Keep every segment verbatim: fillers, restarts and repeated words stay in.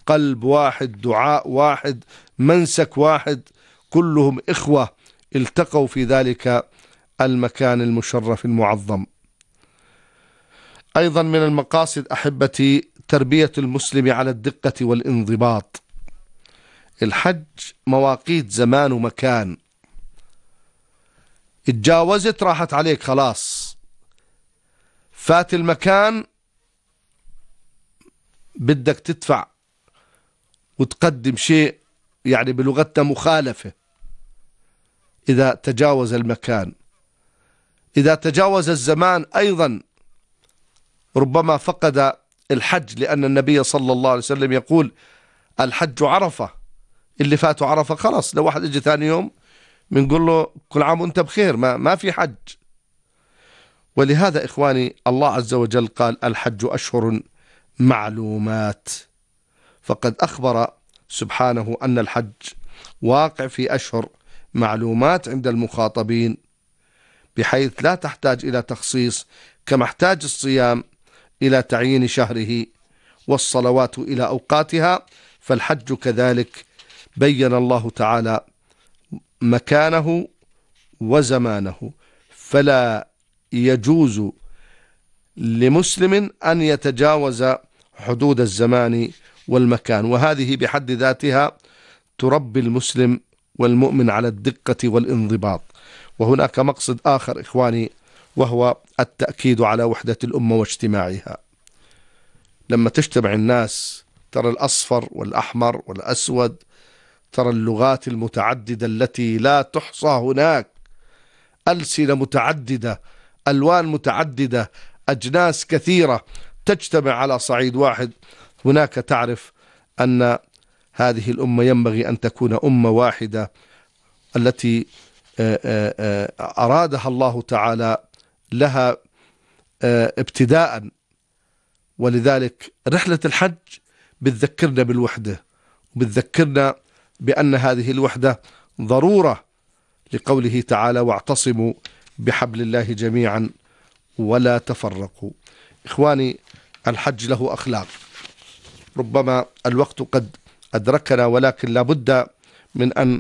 قلب واحد، دعاء واحد، منسك واحد، كلهم إخوة التقوا في ذلك المكان المشرف المعظم. أيضا من المقاصد أحبتي تربية المسلم على الدقة والانضباط. الحج مواقيت زمان ومكان، اتجاوزت راحت عليك خلاص، فات المكان بدك تدفع وتقدم شيء يعني بلغتنا مخالفة إذا تجاوز المكان. إذا تجاوز الزمان أيضا ربما فقد الحج، لأن النبي صلى الله عليه وسلم يقول الحج عرفة، اللي فاتوا عرفة خلاص. لو واحد اجي ثاني يوم بنقول له كل عام وانت بخير، ما, ما في حج. ولهذا إخواني الله عز وجل قال الحج أشهر معلومات، فقد أخبر سبحانه أن الحج واقع في أشهر معلومات عند المخاطبين، بحيث لا تحتاج إلى تخصيص، كما احتاج الصيام إلى تعيين شهره والصلوات إلى أوقاتها، فالحج كذلك بين الله تعالى مكانه وزمانه، فلا يجوز لمسلم أن يتجاوز حدود الزمان والمكان. وهذه بحد ذاتها تربي المسلم والمؤمن على الدقة والانضباط. وهناك مقصد آخر إخواني، وهو التأكيد على وحدة الأمة واجتماعها. لما تجتمع الناس ترى الأصفر والأحمر والأسود، ترى اللغات المتعددة التي لا تحصى هناك، ألسنة متعددة، ألوان متعددة، أجناس كثيرة تجتمع على صعيد واحد. هناك تعرف أن هذه الأمة ينبغي أن تكون أمة واحدة التي أرادها الله تعالى لها ابتداء. ولذلك رحلة الحج بتذكرنا بالوحدة، وبتذكرنا بأن هذه الوحدة ضرورة، لقوله تعالى واعتصموا بحبل الله جميعا ولا تفرقوا. إخواني الحج له أخلاق، ربما الوقت قد أدركنا، ولكن لا بد من أن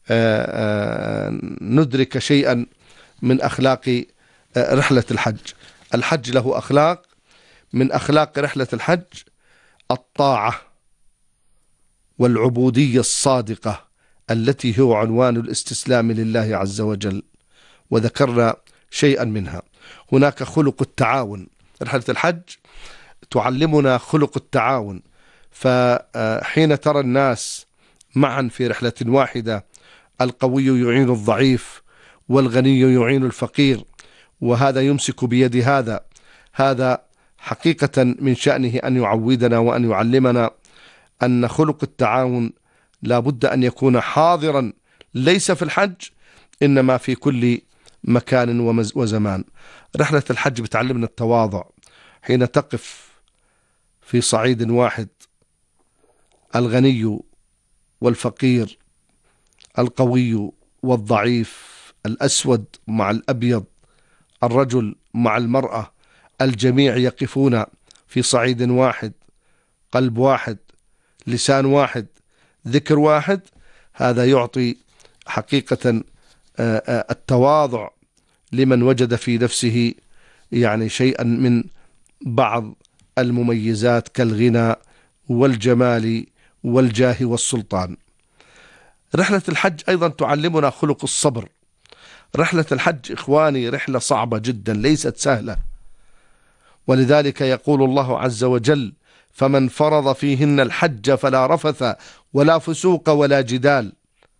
ندرك شيئا من أخلاق رحلة الحج. الحج له أخلاق، من أخلاق رحلة الحج الطاعة والعبودية الصادقة التي هو عنوان الاستسلام لله عز وجل، وذكرنا شيئا منها. هناك خلق التعاون، رحلة الحج تعلمنا خلق التعاون، فحين ترى الناس معا في رحلة واحدة، القوي يعين الضعيف والغني يعين الفقير، وهذا يمسك بيد هذا، هذا حقيقة من شأنه أن يعودنا وأن يعلمنا أن خلق التعاون لا بد أن يكون حاضرا، ليس في الحج إنما في كل مكان وزمان. رحلة الحج بتعلمنا التواضع، حين تقف في صعيد واحد، الغني والفقير، القوي والضعيف، الأسود مع الأبيض، الرجل مع المرأة، الجميع يقفون في صعيد واحد، قلب واحد، لسان واحد، ذكر واحد. هذا يعطي حقيقة التواضع لمن وجد في نفسه يعني شيئا من بعض المميزات كالغنى والجمال والجاه والسلطان. رحلة الحج أيضا تعلمنا خلق الصبر. رحلة الحج إخواني رحلة صعبة جدا، ليست سهلة، ولذلك يقول الله عز وجل فمن فرض فيهن الحج فلا رفث ولا فسوق ولا جدال.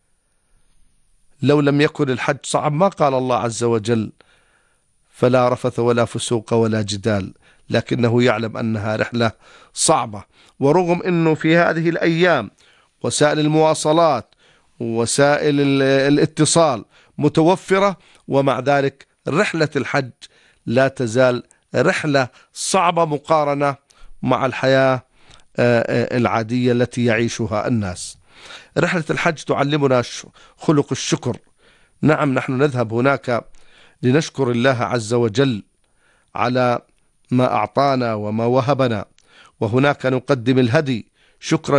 لو لم يكن الحج صعب ما قال الله عز وجل فلا رفث ولا فسوق ولا جدال، لكنه يعلم أنها رحلة صعبة. ورغم أنه في هذه الأيام وسائل المواصلات ووسائل الاتصال متوفرة، ومع ذلك رحلة الحج لا تزال رحلة صعبة مقارنة مع الحياة العادية التي يعيشها الناس. رحلة الحج تعلمنا خلق الشكر. نعم، نحن نذهب هناك لنشكر الله عز وجل على ما أعطانا وما وهبنا، وهناك نقدم الهدي شكرا